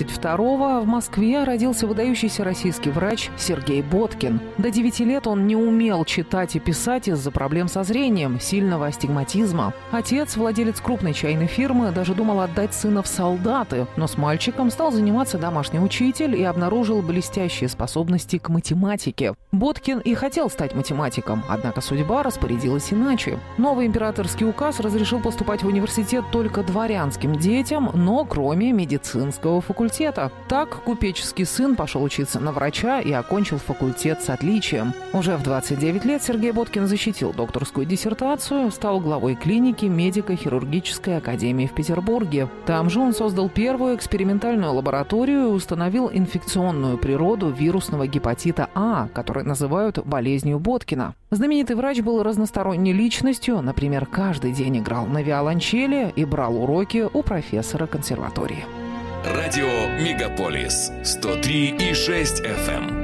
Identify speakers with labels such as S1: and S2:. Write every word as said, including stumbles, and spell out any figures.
S1: тридцать второго в Москве родился выдающийся российский врач Сергей Боткин. До девяти лет он не умел читать и писать из-за проблем со зрением, сильного астигматизма. Отец, владелец крупной чайной фирмы, даже думал отдать сына в солдаты, но с мальчиком стал заниматься домашний учитель и обнаружил блестящие способности к математике. Боткин и хотел стать математиком, однако судьба распорядилась иначе. Новый императорский указ разрешил поступать в университет только дворянским детям, но кроме медицинского факультета. Так купеческий сын пошел учиться на врача и окончил факультет с отличием. Уже в двадцать девять лет Сергей Боткин защитил докторскую диссертацию, стал главой клиники медико-хирургической академии в Петербурге. Там же он создал первую экспериментальную лабораторию и установил инфекционную природу вирусного гепатита А, который называют болезнью Боткина. Знаменитый врач был разносторонней личностью, например, каждый день играл на виолончели и брал уроки у профессора консерватории.
S2: Радио Мегаполис сто три и шесть эф эм.